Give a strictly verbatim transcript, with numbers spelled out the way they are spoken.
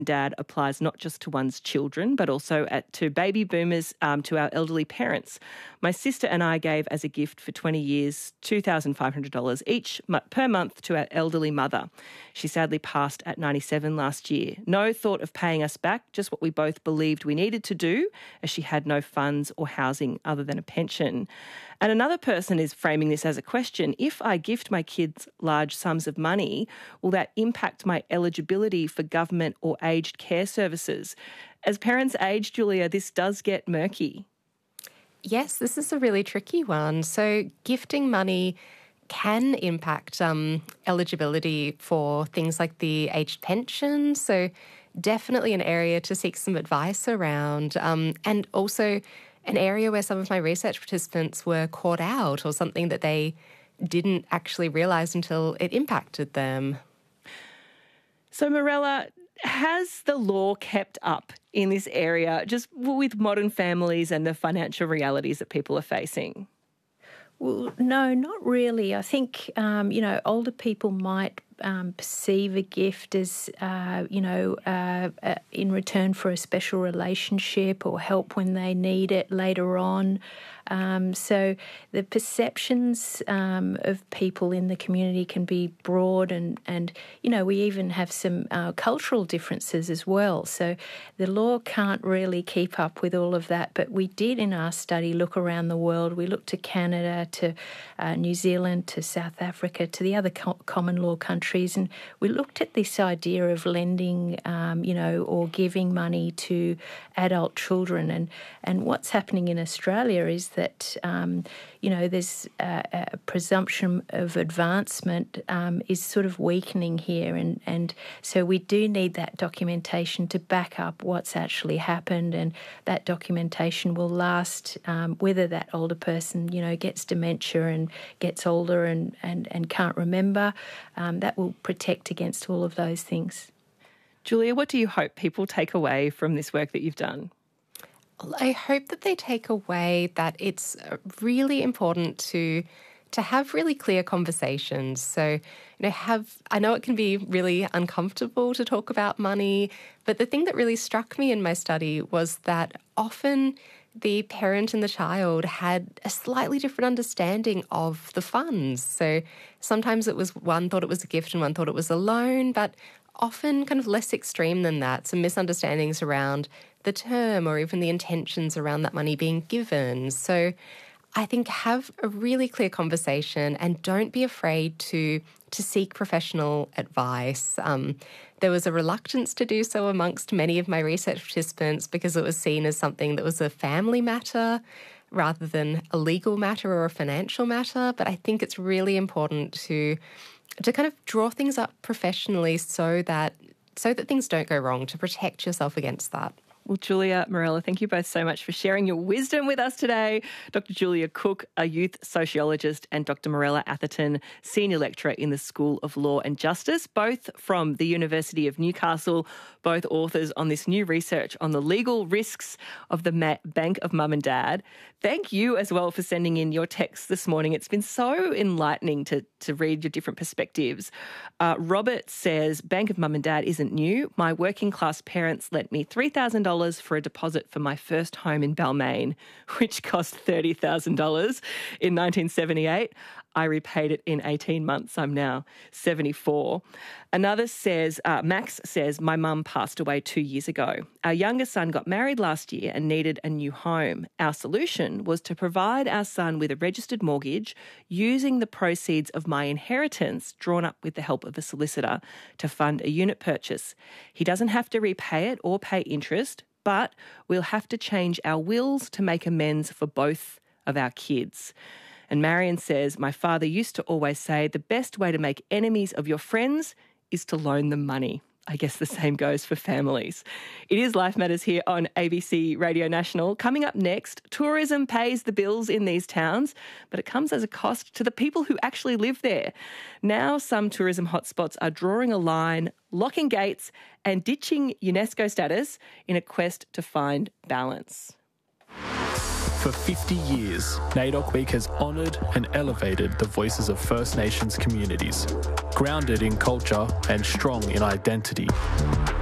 Dad applies not just to one's children, but also at, to baby boomers, um, to our elderly parents. My sister and I gave as a gift for twenty years two thousand five hundred dollars each per month to our elderly mother. She sadly passed at ninety-seven last year. No thought of paying us back, just what we both believed we needed to do, as she had no funds or housing other than a pension. And another person is framing this as a question. If I gift my kids large sums of money, will that impact my eligibility for government or aged care services? As parents age, Julia, this does get murky. Yes, this is a really tricky one. So gifting money can impact um, eligibility for things like the aged pension. So definitely an area to seek some advice around. Um, and also an area where some of my research participants were caught out, or something that they didn't actually realise until it impacted them. So, Mirella, has the law kept up in this area, just with modern families and the financial realities that people are facing? Well, no, not really. I think, um, you know, older people might um, perceive a gift as, uh, you know, uh, uh, in return for a special relationship or help when they need it later on. Um, so the perceptions um, of people in the community can be broad, and, and you know, we even have some uh, cultural differences as well. So the law can't really keep up with all of that. But we did in our study look around the world. We looked to Canada, to uh, New Zealand, to South Africa, to the other co- common law countries, and we looked at this idea of lending, um, you know, or giving money to adult children. And, and what's happening in Australia is that, um, you know, there's a, a presumption of advancement um, is sort of weakening here. And, and so we do need that documentation to back up what's actually happened, and that documentation will last um, whether that older person, you know, gets dementia and gets older and, and, and can't remember. Um, that will protect against all of those things. Julia, what do you hope people take away from this work that you've done? I hope that they take away that it's really important to to have really clear conversations. So, you know, have I know it can be really uncomfortable to talk about money, but the thing that really struck me in my study was that often the parent and the child had a slightly different understanding of the funds. So sometimes it was one thought it was a gift and one thought it was a loan, but often kind of less extreme than that, some misunderstandings around the term or even the intentions around that money being given. So I think have a really clear conversation and don't be afraid to to seek professional advice. Um, there was a reluctance to do so amongst many of my research participants because it was seen as something that was a family matter rather than a legal matter or a financial matter. But I think it's really important to to kind of draw things up professionally so that so that things don't go wrong, to protect yourself against that. Well, Julia, Mirella, thank you both so much for sharing your wisdom with us today. Doctor Julia Cook, a youth sociologist, and Doctor Mirella Atherton, senior lecturer in the School of Law and Justice, both from the University of Newcastle, both authors on this new research on the legal risks of the Ma- Bank of Mum and Dad. Thank you as well for sending in your texts this morning. It's been so enlightening to, to read your different perspectives. Uh, Robert says, Bank of Mum and Dad isn't new. My working class parents lent me three thousand dollars for a deposit for my first home in Balmain, which cost thirty thousand dollars in nineteen seventy-eight. I repaid it in eighteen months. I'm now seventy-four. Another says, uh, Max says, my mum passed away two years ago. Our youngest son got married last year and needed a new home. Our solution was to provide our son with a registered mortgage using the proceeds of my inheritance drawn up with the help of a solicitor to fund a unit purchase. He doesn't have to repay it or pay interest, but we'll have to change our wills to make amends for both of our kids. And Marion says, my father used to always say the best way to make enemies of your friends is to loan them money. I guess the same goes for families. It is Life Matters here on A B C Radio National. Coming up next, tourism pays the bills in these towns, but it comes as a cost to the people who actually live there. Now some tourism hotspots are drawing a line, locking gates and ditching UNESCO status in a quest to find balance. For fifty years, NAIDOC Week has honoured and elevated the voices of First Nations communities, grounded in culture and strong in identity.